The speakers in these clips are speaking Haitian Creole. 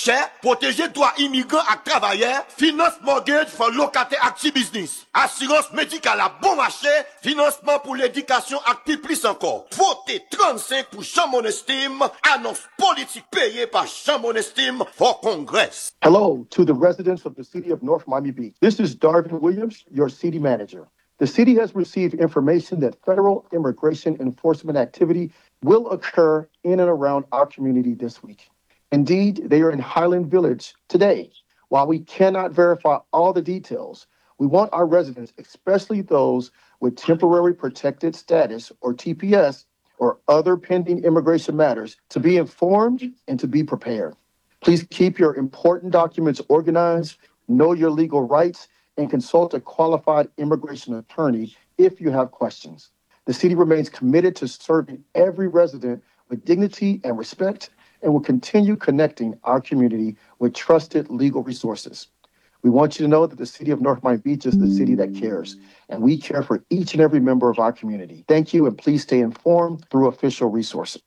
cher, protéger droits immigrants et travailleurs, finance mortgage pour locataires active business, assurance médicale à bon marché, financement pour l'éducation active plus encore. Votez 35 pour Jean Monestime, annonce politique payée par Jean Monestime for Congress. Hello to the residents of the city of North Miami Beach. This is Darvin Williams, your city manager. The city has received information that federal immigration enforcement activity will occur in and around our community this week. Indeed, they are in Highland Village today. While we cannot verify all the details, we want our residents, especially those with temporary protected status or TPS or other pending immigration matters, to be informed and to be prepared. Please keep your important documents organized, know your legal rights, and consult a qualified immigration attorney if you have questions. The city remains committed to serving every resident with dignity and respect and will continue connecting our community with trusted legal resources. We want you to know that the city of North Miami Beach is the city that cares, and we care for each and every member of our community. Thank you, and please stay informed through official resources.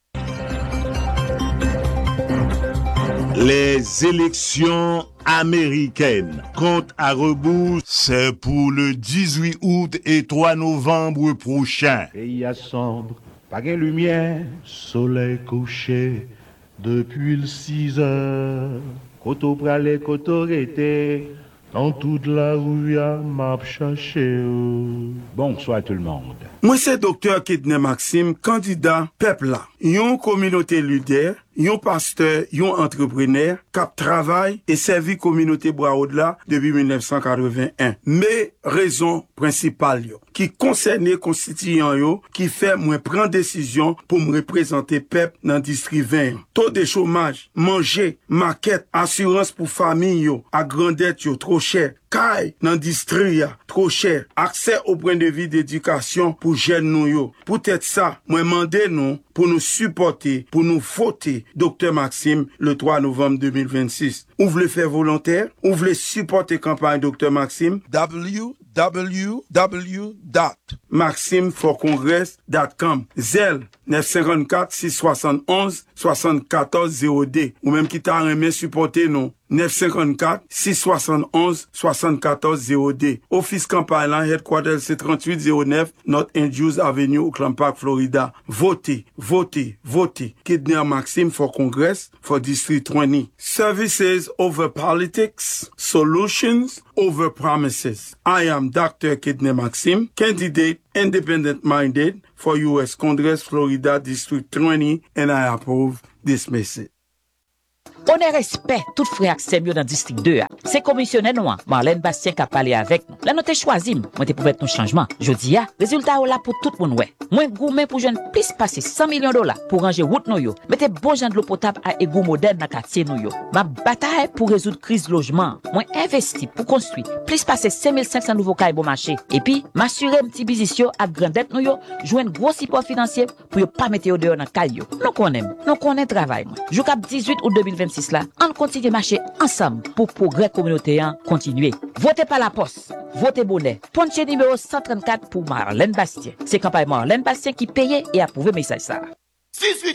Les élections américaines. Compte à rebours, c'est pour le 18 août et 3 novembre prochain. Pays à sombre, pas de lumière, soleil couché, depuis le 6 heures. Koto prale, koto rete, dans toute la rue y'a m'a cherché. Bonsoir tout le monde. Moi c'est docteur Kidne Maxime, candidat peuple là. Yon communauté leader, yon pasteur, yon entrepreneur, cap travail et servi communauté Bois-au-delà depuis 1981. Mais raison principale yo, qui concerne constituant yo, qui fait moi prendre décision pour me représenter peuple dans district 20. Taux de chômage, manger, maquette, assurance pour famille yo, à grandette yo trop cher. Kay dans district trop cher. Accès au point de vue d'éducation pour jeunes nou yo. Peut-être ça, moi mandé nous pour nous supporter, pour nous voter Dr Maxime le 3 novembre 2026. Ou voulez faire volontaire, ou voulez supporter campagne Dr Maxime, www.maximeforcongress.com. Zelle 954 671 74 0D. Ou même qui t'a remis supporter nous 954 671 74 0D. Office campagne là, headquarters c'est 3809 North Andrews Avenue, Oakland Park, Florida. Votez, votez, votez. Kidner Maxime for Congress for District 20. Services over politics, solutions over promises. I am Dr. Kidner Maxime, candidate independent-minded for U.S. Congress, Florida District 20, and I approve this message. On est respect tout frère Semyo dans district 2. C'est commissionnaire noir Marlène Bastien qui a parlé avec nous. Là nous t'ai choisi, moi t'ai pour ton changement. Jodi a, résultat là pour tout le monde ouais. Moi gourmet pour jeune plus passer 100 millions $ pour ranger route nou yo. Mettez bon gens de l'eau potable à égout moderne dans quartier nou yo. Ma bataille pour résoudre crise logement. Moi investi pour construire plus passer 5500 nouveaux cailles bon marché. Et puis m'assurer petit business yo à grandette nou yo, joindre gros support financier pour yo pas mettre yo dehors dans caille yo. Nous connaît travail moi. Jou cap 18 août 2026 là, on continue de marcher ensemble pour progrès communautaire continuer. Votez par la poste, votez bonnet. Ponche numéro 134 pour Marlène Bastien. C'est campagne Marlène Bastien qui paye et approuve message ça. 18